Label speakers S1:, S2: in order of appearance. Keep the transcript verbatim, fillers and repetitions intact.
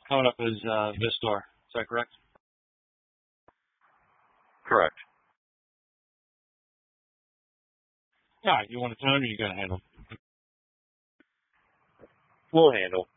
S1: coming up as uh, Vistar. Is that correct?
S2: Correct.
S1: Yeah, you want to tell him or you got to handle?
S2: We'll handle.